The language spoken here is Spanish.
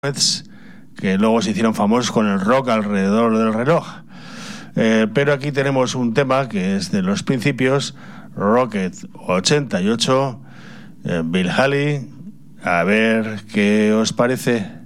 que luego se hicieron famosos con el rock alrededor del reloj. Pero aquí tenemos un tema que es de los principios, Rocket 88, Bill Haley. A ver qué os parece.